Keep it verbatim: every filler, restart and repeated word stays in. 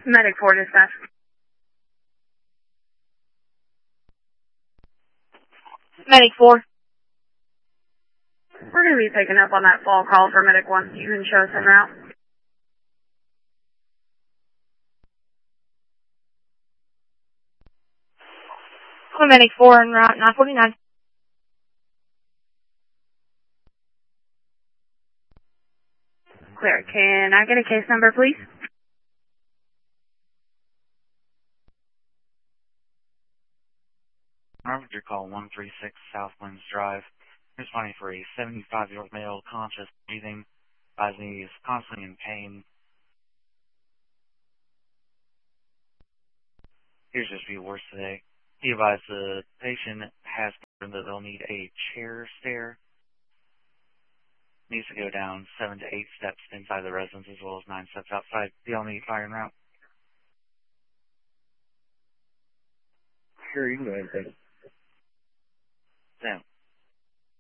Medic four dispatch. Medic four. We're going to be picking up on that fall call for Medic one. You can show us en route. Medic four en route nine forty-nine. Clear. Can I get a case number, please? Robert, call one three six South Winds Drive. Responding for a seventy-five-year-old male, conscious, breathing, advising he is constantly in pain. Here's just be worse today. He advised the patient has that they'll need a chair stair. Needs to go down seven to eight steps inside the residence as well as nine steps outside. Do y'all need fire en route? Sure, you can go ahead and take it.